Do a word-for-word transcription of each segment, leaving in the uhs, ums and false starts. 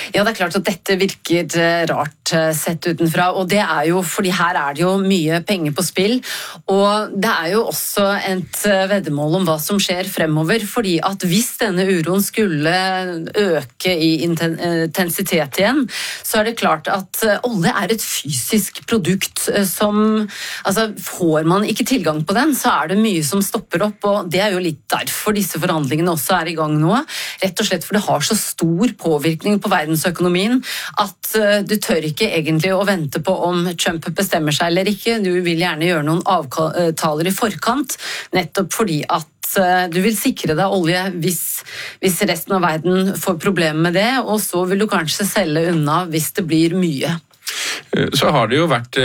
Ja, det er klart at dette virker rart sett utenfra, og det er jo fordi her er det jo mye penger på spill, og det er jo også et veddemål om hva som skjer fremover, fordi at hvis denne uroen skulle øke i intensitet igjen, så er det klart at olje er et fysisk produkt som, altså får man ikke tilgang på den, så er det mye som stopper opp, og det er jo litt derfor disse forhandlingene også er i gang nå, rett og slett for det har så stor påvirkning på verdensøkonomien at du tør ikke egentlig å vente på om Trump bestemmer seg eller ikke. Du vil gjerne gjøre noen avtaler i forkant, nettopp fordi at du vil sikre deg olje hvis, hvis resten av verden får problemer med det, og så vil du kanskje selge unna hvis det blir mye. Så har det jo vært,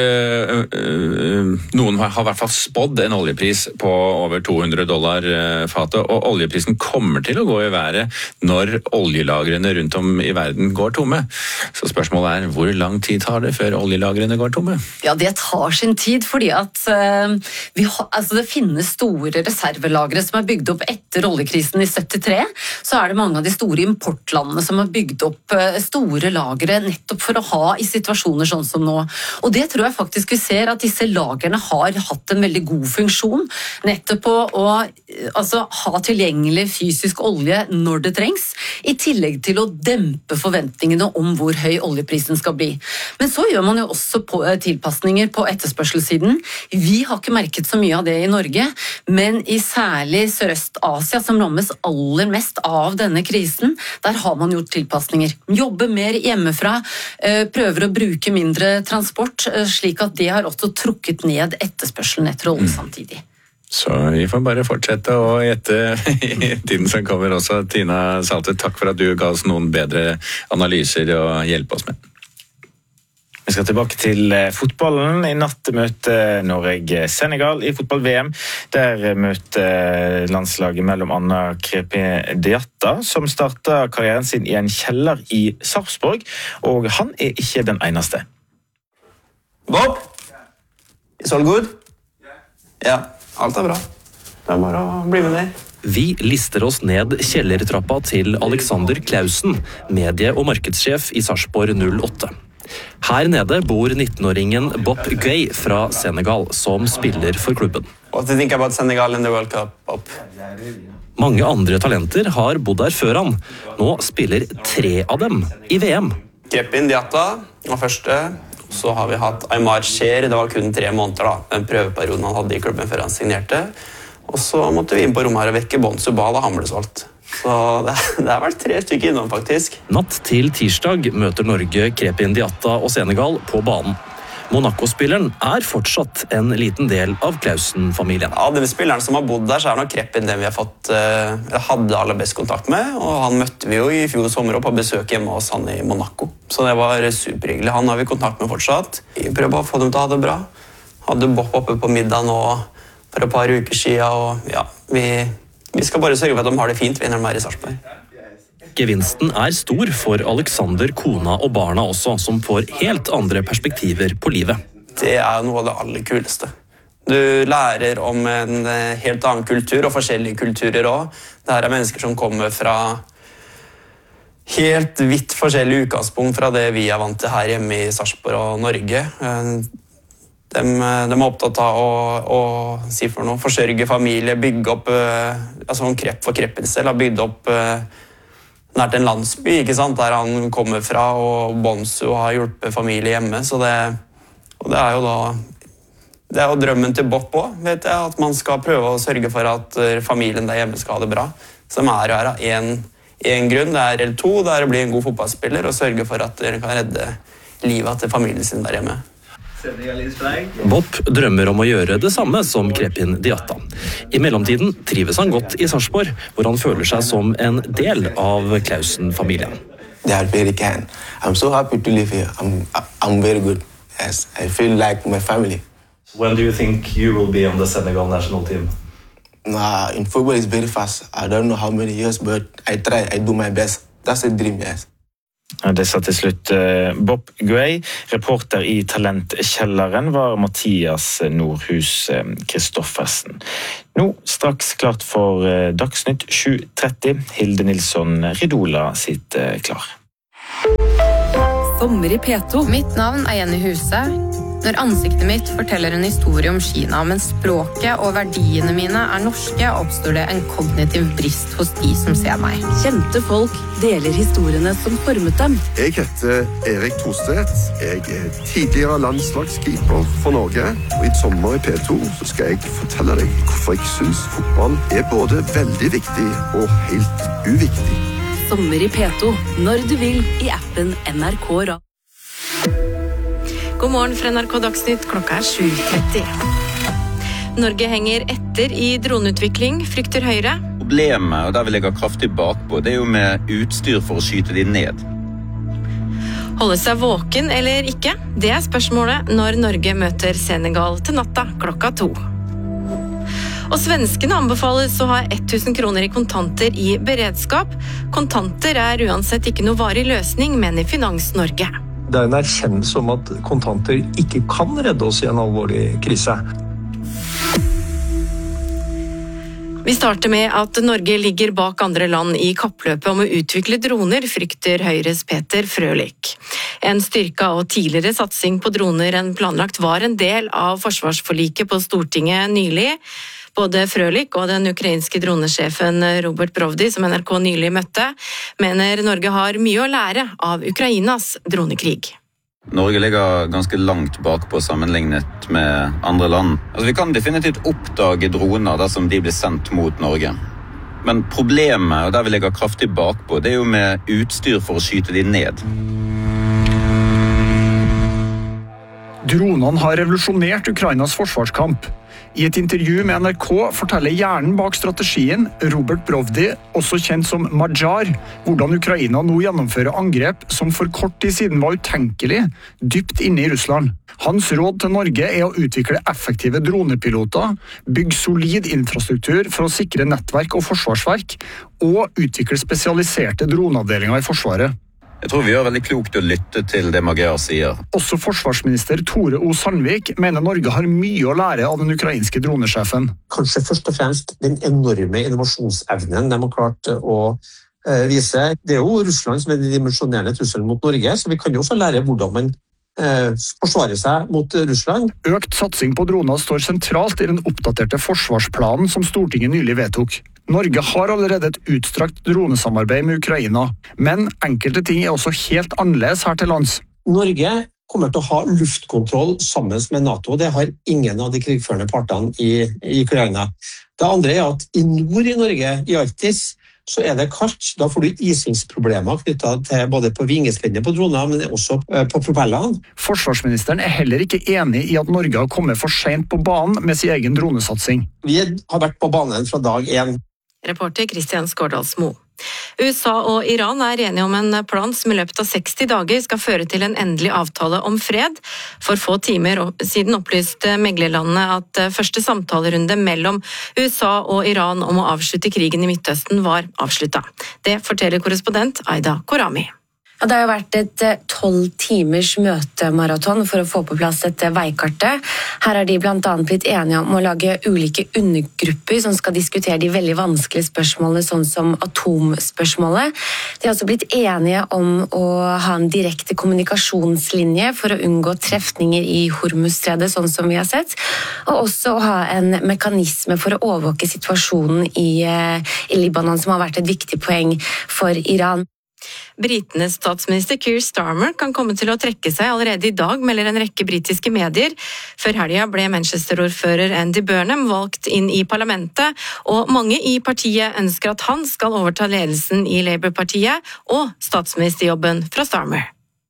noen har i hvert fall spådd en oljepris på over to hundre dollar fatet, og oljeprisen kommer til å gå i været når oljelagrene rundt om i verden går tomme. Så spørsmålet er, hvor lang tid tar det før oljelagrene går tomme? Ja, det tar sin tid, fordi at vi har, altså det finnes store reservelagre som er bygd opp etter oljekrisen i syttitre, så er det mange av de store importlandene som har bygd opp store lagre nettopp for å ha i situasjoner sånn som nå. Og det tror jeg faktisk vi ser at disse lagerne har hatt en veldig god funksjon, nettopp på å altså, ha tilgjengelig fysisk olje når det trengs, i tillegg til å dempe forventningene om hvor høy oljeprisen skal bli. Men så gjør man jo også på, tilpasninger på etterspørselssiden. Vi har ikke merket så mye av det i Norge, men i særlig Sørøst-Asia, som rammes aller mest av denne krisen, der har man gjort tilpasninger. Jobbe mer hjemmefra, prøver å bruke mindre transport, slik at det har også trukket ned etterspørselen etter olje samtidig. Så vi får bare fortsette å gjette i tiden som kommer også. Tina Salte, takk for at du ga oss noen bedre analyser og hjelpe oss med. Vi skal tilbake til fotballen. I natt møter Norge Senegal i fotball-V M. Der møter landslaget mellom Anna Krépin Diatta, som startet karrieren sin i en kjeller i Sarpsborg, og han er ikke den eneste. Bob? Is all good? Ja, alt er bra. Det er bare å bli med der. Vi lister oss ned kjellertrappa til Alexander Klausen, medie- og markedssjef i Sarpsborg null åtte. Her nede bor nittenåringen Bob Gueye fra Senegal, som spiller for klubben. What do you think about Senegal in the World Cup, Bob? Mange andre talenter har bodd her før han. Nå spiller tre av dem i V M. Krépin Diatta var første. Så har vi hatt Aymar Cher, det var kun tre måneder da, den prøveperioden han hadde i klubben før han signerte. Og så måtte vi inn på rommet her og vekke Bonsu Ba da han ble solgt. Så det, det har vært tre stykker innom faktisk. Natt til tirsdag møter Norge Krépin Diatta og Senegal på banen. Monaco-spilleren er fortsatt en liten del av Klausen-familien. Ja, de spillerne som har bodd der, så er nok Krépin den vi har fått, uh, hadde aller best kontakt med, og han møtte vi jo i fjor sommer og på besøk hjemme hos han i Monaco. Så det var superhyggelig. Han har vi kontakt med fortsatt. Vi prøver å få dem til å ha det bra. Hadde Bob oppe på middag nå for et par uker siden, og ja, vi, vi skal bare sørge for at de har det fint når de er i Sarpsborg. Gevinsten er stor for Alexander, kona og barna også, som får helt andre perspektiver på livet. Det er noe av det aller kuleste. Du lærer om en helt annen kultur, og forskjellige kulturer også. Det her er mennesker som kommer fra helt vidt forskjellige utgangspunkt fra det vi er vant til her hjemme i Sarpsborg og Norge. De, de er opptatt av å, å si for noe, forsørge familie, bygge opp, altså en krepp for kreppens del, har bygd opp nært en landsby, ikke sant, der han kommer fra, og Bonsu har hjulpet familie hjemme, så det, og det er jo da, det er jo drømmen til Bob også, vet jeg, at man skal prøve å sørge for at familien der hjemme skal ha det bra, som er jo her av en, en grunn, det er L to, det er å bli en god fotballspiller, og sørge for at dere kan redde livet til familien sin der hjemme. Bob drømmer om å gjøre det samme som Krépin Diatta. I mellomtiden trives han godt i Sarpsborg, hvor han føler seg som en del av Klausen-familien. They are very kind. I'm so happy to live here. I'm, I'm very good. Yes, I feel like my family. When do you think you will be on the Senegal national team? Nah, in football it's very fast. I don't know how many years, but I try. I do my best. That's a dream, yes. Det sa til slutt Bob Gueye. Reporter i Talentkjelleren var Mathias Nordhus Kristoffersen. Nå straks klart for Dagsnytt sju tretti. Hilde Nilsson Ridola sitter klar. Sommer i P to. Mitt navn er Jenny Huse. Når ansiktet mitt forteller en historie om Kina, men språket og verdiene mine er norske, oppstår det en kognitiv brist hos de som ser meg. Kjente folk deler historiene som formet dem. Jeg heter Erik Thorstvedt. Jeg er tidligere landslagskeeper for Norge. Og i sommer i P to så skal jeg fortelle deg hvorfor jeg synes fotball er både veldig viktig og helt uviktig. Sommer i P to, når du vil, i appen N R K Radio. God morgen fra N R K Dagsnytt, klokka er sju tretti. Norge henger etter i droneutvikling, frykter Høyre. Problemet, og der vil jeg ha kraftig bakpå, det er jo med utstyr for å skyte de ned. Holde seg våken eller ikke? Det er spørsmålet når Norge møter Senegal til natta klokka to. Og svenskene anbefales å ha tusen kroner i kontanter i beredskap. Kontanter er uansett ikke noe varig løsning, mener Finans Norge. Det er en erkjennelse om at kontanter ikke kan redde oss i en alvorlig krise. Vi starter med at Norge ligger bak andre land i kappløpet om å utvikle droner, frykter Høyres Peter Frølich. En styrka og tidligere satsing på droner enn planlagt var en del av forsvarsforliket på Stortinget nylig. Både Frølich og den ukrainske dronesjefen Robert Brovdi, som N R K nylig møtte, mener Norge har mye å lære av Ukrainas dronekrig. Norge ligger ganske langt bakpå sammenlignet med andre land. Altså, vi kan definitivt oppdage droner dersom de blir sendt mot Norge. Men problemet, og der vil jeg ha kraftig bakpå, det er jo med utstyr for å skyte de ned. Dronene har revolusjonert Ukrainas forsvarskamp. I et intervju med N R K forteller hjernen bak strategien, Robert Brovdi, også kjent som Majar, hvordan Ukraina nå gjennomfører angrep som for kort tid siden var utenkelig, dypt inne i Russland. Hans råd til Norge er å utvikle effektive dronepiloter, bygge solid infrastruktur for å sikre nettverk og forsvarsverk, og utvikle spesialiserte droneavdelinger i Forsvaret. Jeg tror vi gjør veldig klokt å lytte til det Magyar sier. Også forsvarsminister Tore O. Sandvik mener Norge har mye å lære av den ukrainske dronesjefen. Kanskje først og fremst den enorme innovasjonsevnen de har klart å vise. Det er jo Russland som er den dimensjonerende trusselen mot Norge, så vi kan jo også lære hvordan man forsvarer seg mot Russland. Økt satsing på droner står sentralt i den oppdaterte forsvarsplanen som Stortinget nylig vedtok. Norge har allerede et utstrakt dronesamarbeid med Ukraina, men enkelte ting er også helt annerledes her til lands. Norge kommer til å ha luftkontroll sammen med NATO. Det har ingen av de krigførende partene i, i Ukraina. Det andre er at i nord i Norge, i Arktis, så er det kaldt. Da får du isingsproblemer knyttet til både på vingespennet på droner, men også på propellene. Forsvarsministeren er heller ikke enig i at Norge har kommet for sent på banen med sin egen dronesatsing. Vi har vært på banen fra dag én. Reporter Kristian Skårdalsmo. U S A og Iran er enige om en plan som i løpet av seksti dager skal føre til en endelig avtale om fred. For få timer siden opplyste meglerlandene at første samtalerunde mellom U S A og Iran om å avslutte krigen i Midtøsten var avsluttet. Det forteller korrespondent Aida Korami. Ja, det har jo vært et tolv timers møtemaraton for å få på plass dette veikartet. Her har de blant annet blitt enige om å lage ulike undergrupper som skal diskutere de veldig vanskelige spørsmålene, sånn som atomspørsmålet. De har også blitt enige om å ha en direkte kommunikasjonslinje for å unngå trefninger i Hormuzstredet, sånn som vi har sett, og også å ha en mekanisme for å overvåke situasjonen i, i Libanon, som har vært et viktig poeng for Iran. Britenes statsminister Keir Starmer kan komme til å trekke seg allerede i dag, melder en rekke britiske medier. Før helga ble Manchester-ordfører Andy Burnham valgt inn i parlamentet, og mange i partiet ønsker at han skal overta ledelsen i Labour-partiet og statsministerjobben fra Starmer.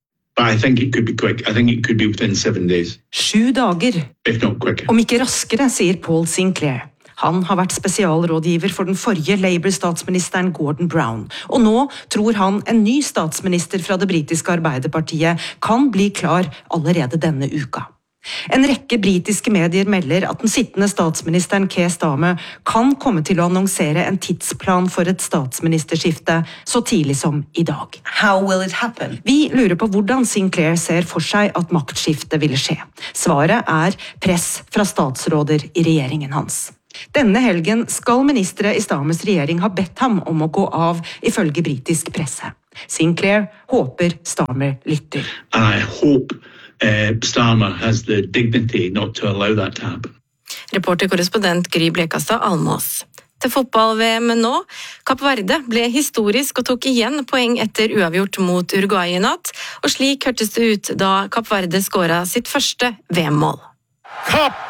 I think it could be quick. I think it could be within seven days. Sju dager. If not quicker. Om ikke raskere, sier Paul Sinclair. Han har vært spesialrådgiver for den forrige Labour-statsministeren Gordon Brown, og nå tror han en ny statsminister fra det britiske Arbeiderpartiet kan bli klar allerede denne uka. En rekke britiske medier melder at den sittende statsministeren Keir Starmer kan komme til å annonsere en tidsplan for et statsministerskifte så tidlig som i dag. How will it happen? Vi lurer på hvordan Sinclair ser for seg at maktskiftet ville skje. Svaret er press fra statsråder i regjeringen hans. Denne helgen skal ministre i Starmers regjering ha bedt ham om å gå av, ifølge britisk presse. Sinclair håper Starmer lytter. And I hope uh, Starmer has the dignity not to allow that to happen. Reporterkorrespondent Gry Blekastad Almås. Til fotball-V M nå. Kapp Verde ble historisk og tok igjen poeng etter uavgjort mot Uruguay i natt, og slik hørtes det ut da Kapp Verde skåret sitt første V M-mål. Kapp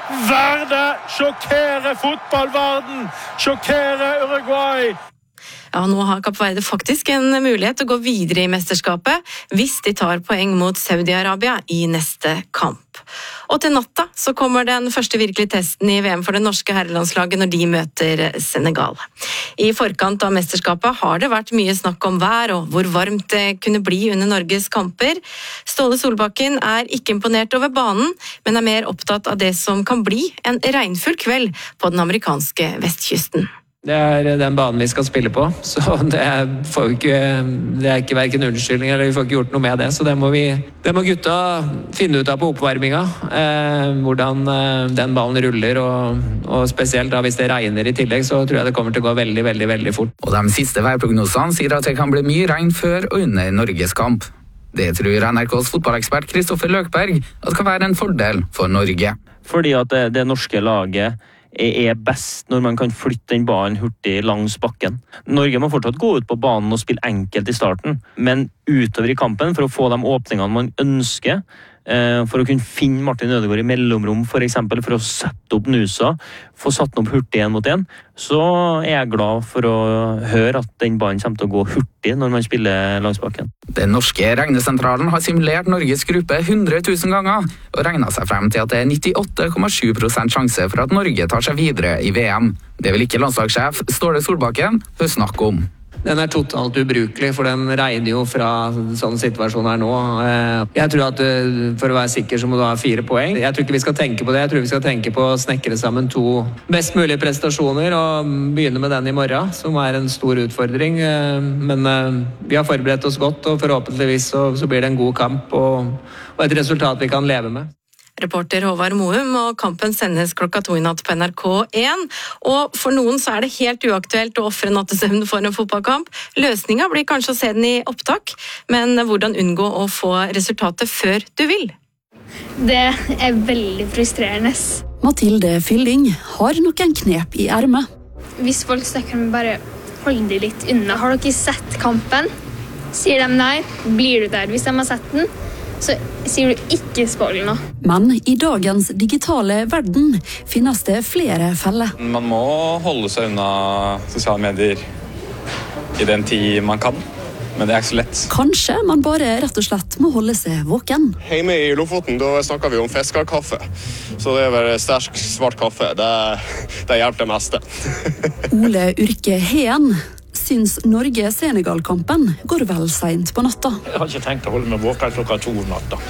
Verde sjokkerer fotballverden, sjokkerer Uruguay. Ja, nå har Kapp Verde faktisk en mulighet til å gå videre i mesterskapet hvis de tar poeng mot Saudi-Arabia i neste kamp. Og til natta så kommer den første virkelige testen i V M for det norske herrelandslaget når de møter Senegal. I forkant av mesterskapet har det vært mye snakk om vær og hvor varmt det kunne bli under Norges kamper. Ståle Solbakken er ikke imponert over banen, men er mer opptatt av det som kan bli en regnfull kveld på den amerikanske vestkysten. Det er den banen vi skal spille på, så det, får vi ikke, det er ikke hverken unnskyldning eller vi får ikke gjort noe med det, så det må, vi, det må gutta finne ut av på oppvarminga, eh, hvordan eh, den ballen ruller, og, og spesielt da hvis det regner i tillegg, så tror jeg det kommer til å gå veldig, veldig, veldig fort. Og de siste værprognosene sier at det kan bli mye regn før og under Norges kamp. Det tror N R K's fotballekspert Kristoffer Løkberg at kan være en fordel for Norge. Fordi at det, det norske laget er best når man kan flytte den ballen hurtig langs bakken. Norge må fortsatt gå ut på banen og spille enkelt i starten, men utover i kampen for å få de åpningene man ønsker, for å kunne finne Martin Ødegaard i mellomrom, for eksempel for å sette opp Nusa, få satt den opp hurtig en mot en, så er jeg glad for å høre at den ballen kommer til å gå hurtig når man spiller langs bakken. Den norske regnesentralen har simulert Norges gruppe hundre tusen ganger og regnet seg frem til at det er nittiåtte komma sju prosent sjanse for at Norge tar seg videre i V M. Det vil ikke landslagssjef Ståle Solbakken høre snakk om. Den er totalt ubrukelig, for den regner jo fra sånn situasjon her nå. Jeg tror at for å være sikker så må du ha fire poeng. Jeg tror ikke vi skal tenke på det. Jeg tror vi skal tenke på å snekre sammen to best mulige prestasjoner og begynne med den i morgen, som er en stor utfordring. Men vi har forberedt oss godt, og forhåpentligvis så, så blir det en god kamp og, og et resultat vi kan leve med. Reporter Håvard Moum, og kampen sendes klokka to i natt på N R K én. Og for noen så er det helt uaktuelt å offre nattesøvn for en fotballkamp. Løsningen blir kanskje å se den i opptak, men hvordan unngå å få resultatet før du vil? Det er veldig frustrerende. Mathilde Fylling har noen knep i ermet. Hvis folk snakker med bare hold de litt unna. Har dere sett kampen? Sier de nei, blir du der. Hvis de har sett den, så sier du ikke spål nå. Men i dagens digitale verden finnes det flere feller. Man må holde seg unna sosiale medier i den tid man kan, men det er ikke så lett. Kanskje man bare rett og slett må holde seg våken. Hjemme i Lofoten da snakker vi om fiskerkaffe, så det er vel sterk svart kaffe. Det, det hjelper det meste. Ole Urke Heen syns Norge-Senegal-kampen går vel sent på natta. Jeg har ikke tenkt å holde meg våken klokka to om natta.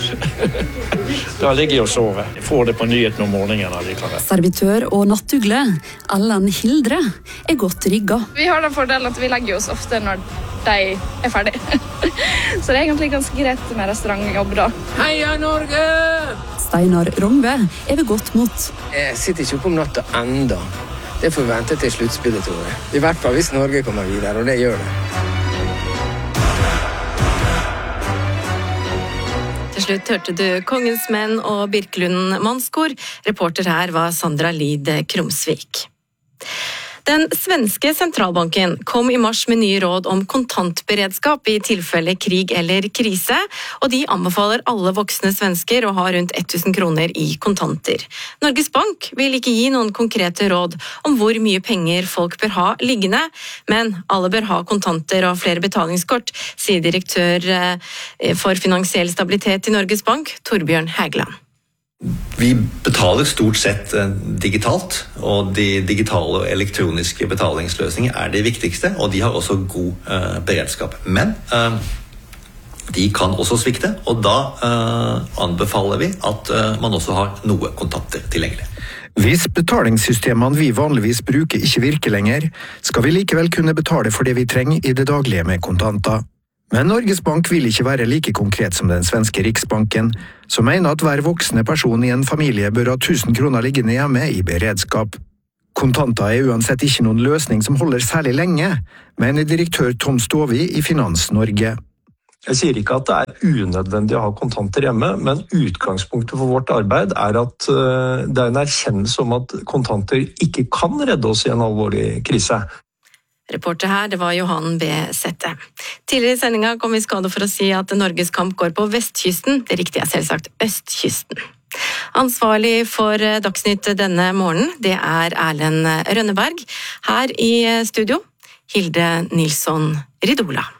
Da ligger jeg og sover. Jeg får det på nyheten om morgenen. Likevel. Servitør og nattugle Ellen Hildre er godt rigga. Vi har den fordelen at vi legger oss ofte når de er ferdig. Så det er egentlig ganske greit med restaurantjobb da. Heia Norge! Steinar Rongve er ved godt mot. Jeg sitter ikke oppe om natta enda. Det får vi vente til sluttspillet, tror jeg. I hvert fall hvis Norge kommer videre, og det gjør det. Til slutt hørte du Kongens menn og Birkelund mannskor. Reporter her var Sandra Lid Krumsvik. Den svenske sentralbanken kom i mars med nye råd om kontantberedskap i tilfelle krig eller krise, og de anbefaler alle voksne svensker å ha rundt tusen kroner i kontanter. Norges Bank vil ikke gi noen konkrete råd om hvor mye penger folk bør ha liggende, men alle bør ha kontanter og flere betalingskort, sier direktør for finansiell stabilitet i Norges Bank, Torbjørn Hægland. Vi betaler stort sett digitalt, og de digitale og elektroniske betalingsløsninger er det viktigste, og de har også god uh, beredskap. Men uh, de kan også svikte, og da uh, anbefaler vi at uh, man også har noe kontanter tilgjengelig. Hvis betalingssystemene vi vanligvis bruker ikke virker lenger, skal vi likevel kunne betale for det vi trenger i det daglige med kontanter. Men Norges Bank vil ikke være like konkret som den svenske Riksbanken, som mener at hver voksne person i en familie bør ha tusen kroner liggende hjemme i beredskap. Kontanter er uansett ikke noen løsning som holder særlig lenge, mener direktør Tom Stovi i Finans Norge. Jeg sier ikke at det er unødvendig å ha kontanter hjemme, men utgangspunktet for vårt arbeid er at det er en erkjennelse om at kontanter ikke kan redde oss i en alvorlig krise. Reporter her, det var Johan B. Sette. Tidligere i sendingen kom vi i skade for å si at Norges kamp går på vestkysten. Det riktige er selvsagt østkysten. Ansvarlig for Dagsnytt denne morgenen, det er Erlend Rønneberg. Her i studio, Hilde Nilsson Ridola.